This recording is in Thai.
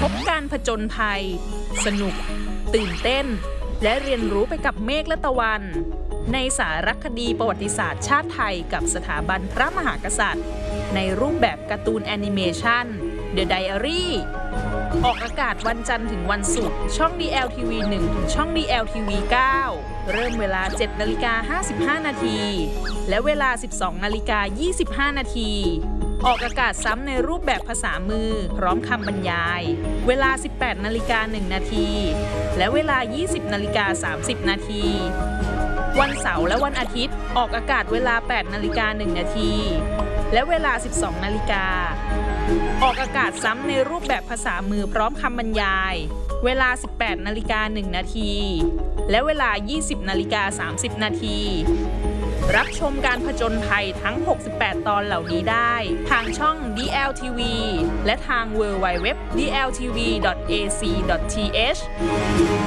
ทุกการผจญภัยสนุกตื่นเต้นและเรียนรู้ไปกับเมฆและตะวันในสารคดีประวัติศาสตร์ชาติไทยกับสถาบันพระมหากษัตริย์ในรูปแบบการ์ตูนแอนิเมชัน The Diary ออกอากาศวันจันทร์ถึงวันศุกร์ช่อง DLTV 1 ถึงช่อง DLTV 9 เริ่มเวลา 7:55 นาทีและเวลา 12:25 นาทีออกอากาศซ้ำในรูปแบบภาษามือพร้อมคำบรรยายเวลา 18:01 นาทีและเวลา 20:30 นาทีวันเสาร์และวันอาทิตย์ออกอากาศเวลา 8:01 นาทีและเวลา 12 นาฬิกาออกอากาศซ้ำในรูปแบบภาษามือพร้อมคำบรรยายเวลา 18:01 นาทีและเวลา 20:30 นาทีรับชมการผจญภัยทั้ง 68 ตอนเหล่านี้ได้ทางช่อง DLTV และทาง www.dltv.ac.th